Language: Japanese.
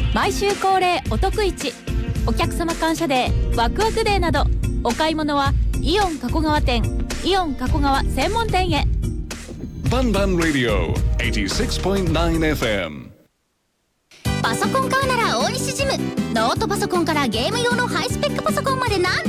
毎週恒例お得市、お客様感謝デー、ワクワクデーなど、お買い物はイオン加古川店、イオン加古川専門店へ。 バンバンラディオ 86.9FM。 パソコン買うなら大西ジム。ノートパソコンからゲーム用のハイスペックパソコンまでなん